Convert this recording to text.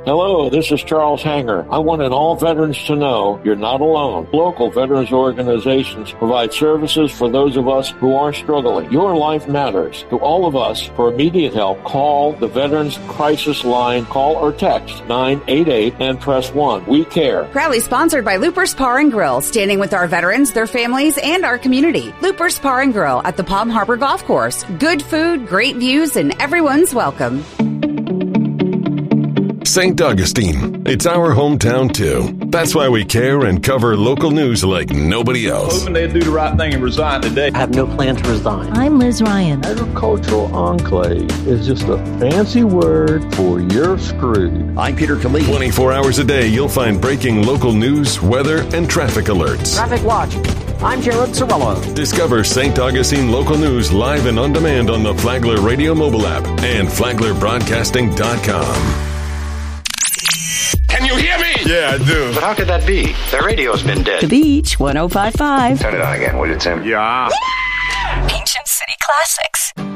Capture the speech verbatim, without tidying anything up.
Hello, this is Charles Hanger. I wanted all veterans to know you're not alone. Local veterans organizations provide services for those of us who are struggling. Your life matters. To all of us, for immediate help, call the Veterans Crisis Line. Call or text nine eight eight and press one. We care. Proudly sponsored by Looper's Bar and Grill, standing with our veterans, their families, and our community. Looper's Bar and Grill at the Palm Harbor Golf Course. Good food, great views, and everyone's welcome. Saint Augustine. It's our hometown, too. That's why we care and cover local news like nobody else. Hoping they'd do the right thing and resign today. I have no plan to resign. I'm Liz Ryan. Agricultural enclave is just a fancy word for you're screwed. I'm Peter Khalid. twenty-four hours a day, you'll find breaking local news, weather, and traffic alerts. Traffic Watch. I'm Jared Sorello. Discover Saint Augustine local news live and on demand on the Flagler Radio mobile app and flagler broadcasting dot com. Can you hear me? Yeah, I do. But how could that be? The radio's been dead. The Beach, one oh five point five. Turn it on again, will you, Tim? Yeah. Ancient City Classics.